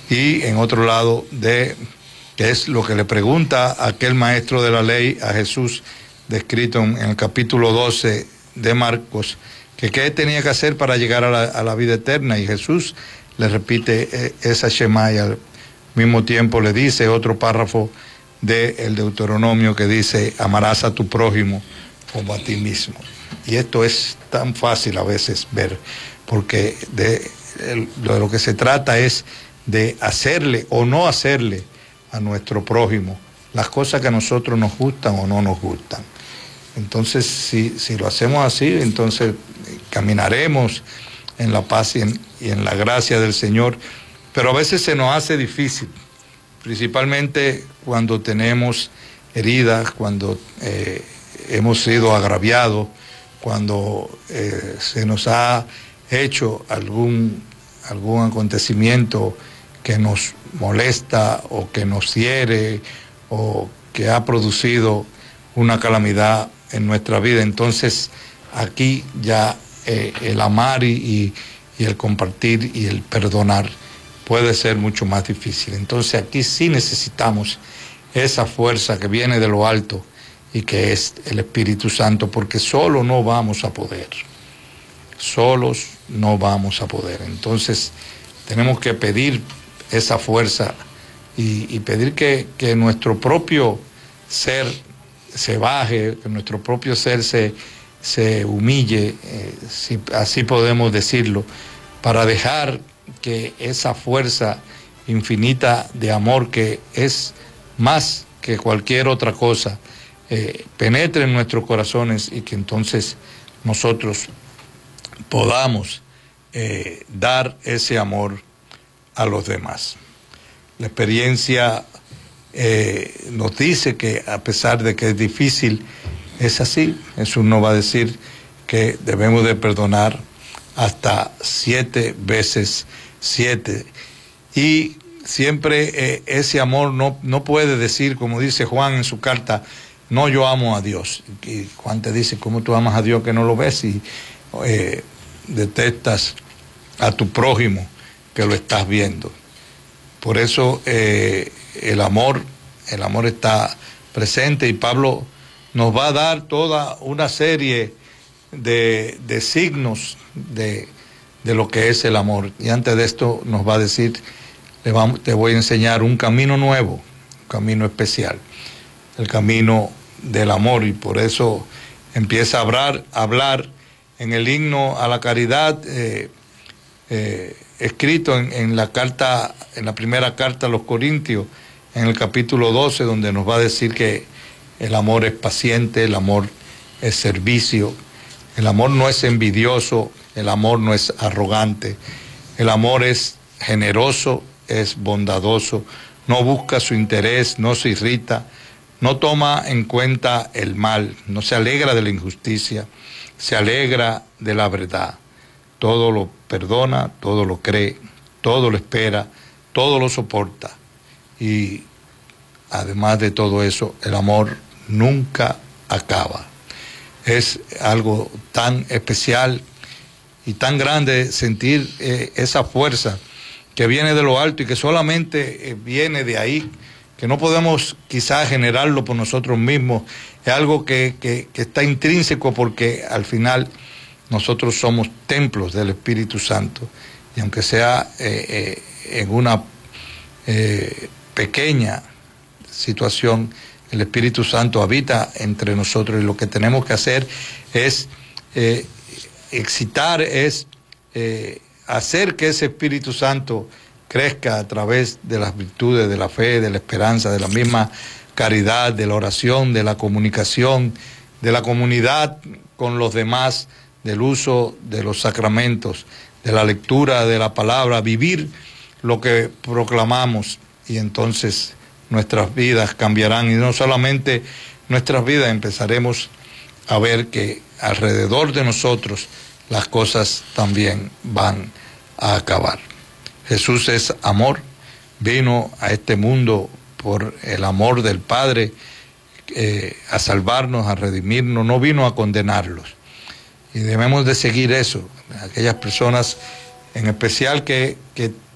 y en otro lado que es lo que le pregunta aquel maestro de la ley a Jesús, descrito en el capítulo 12 de Marcos, que qué tenía que hacer para llegar a la vida eterna, y Jesús le repite esa Shema, y al mismo tiempo le dice otro párrafo del Deuteronomio que dice: amarás a tu prójimo como a ti mismo. Y esto es tan fácil a veces ver, porque de lo que se trata es de hacerle o no hacerle a nuestro prójimo las cosas que a nosotros nos gustan o no nos gustan. Entonces, si lo hacemos así, entonces caminaremos en la paz y en la gracia del Señor. Pero a veces se nos hace difícil, principalmente cuando tenemos heridas, cuando hemos sido agraviados, cuando se nos ha hecho algún acontecimiento que nos molesta o que nos hiere o que ha producido una calamidad en nuestra vida. Entonces aquí ya el amar y el compartir y el perdonar puede ser mucho más difícil. Entonces aquí sí necesitamos esa fuerza que viene de lo alto y que es el Espíritu Santo, porque solo no vamos a poder. Solos no vamos a poder. Entonces tenemos que pedir esa fuerza y pedir que nuestro propio ser se baje, que nuestro propio ser se humille, si así podemos decirlo, para dejar que esa fuerza infinita de amor, que es más que cualquier otra cosa, penetre en nuestros corazones, y que entonces nosotros podamos dar ese amor a los demás. La experiencia nos dice que a pesar de que es difícil, es así. Jesús nos va a decir que debemos de perdonar hasta 7 veces 7. Y siempre ese amor no puede decir, como dice Juan en su carta, no, yo amo a Dios. Y Juan te dice, ¿cómo tú amas a Dios que no lo ves y detestas a tu prójimo que lo estás viendo? Por eso el amor está presente, y Pablo nos va a dar toda una serie de signos de lo que es el amor. Y antes de esto nos va a decir, te voy a enseñar un camino nuevo, un camino especial, el camino del amor. Y por eso empieza a hablar en el himno a la caridad, escrito en la primera carta a los Corintios, en el capítulo 12, donde nos va a decir que el amor es paciente, el amor es servicio, el amor no es envidioso, el amor no es arrogante, el amor es generoso, es bondadoso, no busca su interés, no se irrita, no toma en cuenta el mal, no se alegra de la injusticia, se alegra de la verdad. Todo lo perdona, todo lo cree, todo lo espera, todo lo soporta. Y además de todo eso, el amor nunca acaba. Es algo tan especial y tan grande sentir esa fuerza que viene de lo alto y que solamente viene de ahí, que no podemos quizás generarlo por nosotros mismos. Es algo que está intrínseco, porque al final nosotros somos templos del Espíritu Santo, y aunque sea en una pequeña situación, el Espíritu Santo habita entre nosotros, y lo que tenemos que hacer es excitar, es hacer que ese Espíritu Santo crezca a través de las virtudes, de la fe, de la esperanza, de la misma caridad, de la oración, de la comunicación, de la comunidad con los demás, del uso de los sacramentos, de la lectura de la palabra, vivir lo que proclamamos, y entonces nuestras vidas cambiarán, y no solamente nuestras vidas, empezaremos a ver que alrededor de nosotros las cosas también van a acabar. Jesús es amor, vino a este mundo por el amor del Padre, a salvarnos, a redimirnos, no vino a condenarlos. Y debemos de seguir eso. Aquellas personas en especial que